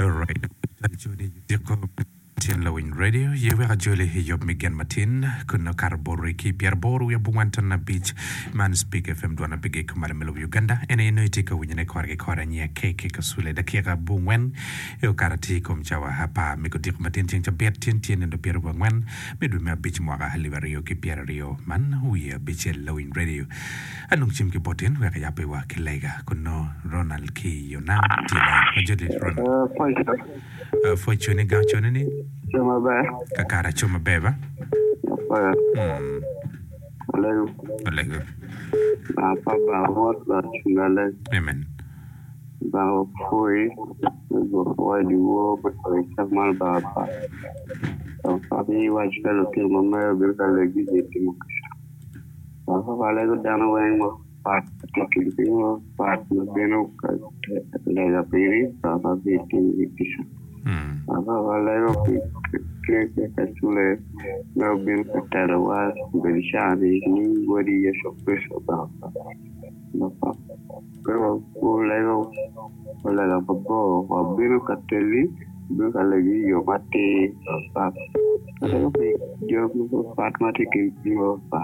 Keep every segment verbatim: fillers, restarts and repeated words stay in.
Alright. Jodi Jacob Tin Lowin Radio, ye wera jole he yob Megan Martin, kuno karbori ki Pierre Boru ya Buwanton na beach, man speak F M duana bige kumare melo Uganda, ene ino itika winyane kwarge kwara nye keke kasule da kira bungwen, eo karati kumchawa hapa miko dik matin ting cha bet tin tin endo Pierre bungwen, medu mea beach mwaka haliwa rio ki Pierre Rio, man huya beach Lowin Radio. Anong chim ki botin, weka yape wa kilega, kuno Ronald ki yonam, tila, majodi Ronald. Uh, foi chone ga chone ni Chuma ba. Kakara chuma beba. Apa? Hmm. Hello. Hello. Apa ba what ba chungale. Amen. Ba foi. Go foi di wo ba foi sakmal ba ba. So papi wa chalo ke mama bil ka legi je ti mo. Ba ba le go dana wa mo pat ke ke mo pat no beno ka le ga piri ba ba bi ti ti. Hmm. Apa valero que que que chule no bien catara was belshani ni gori eso peso ba no pa pero valero valero poco va bien cateli bien alegi yo mate pa pero yo no patmati que yo pa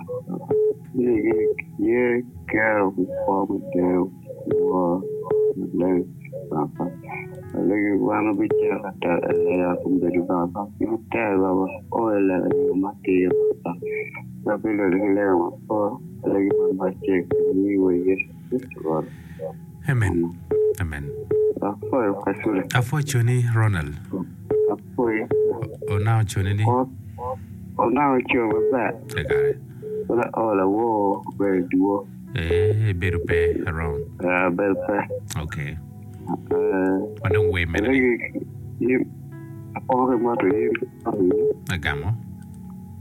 ni ye care for me wo le pa lagi wana bicara kata saya kembali bapa kita bapa oh lagi mati apa tapi lagi lewat oh lagi membaca ini wes itu Amen. Amen. apa yang kasih Afo chone Ronald. apa ya O now chone ni. oh oh now coba pak Kakara. lah oh lah wo berdua Eh, berupe around. ah berapa Okay. eh Wanong way men. lagi ini apa orang mati ini Agamo.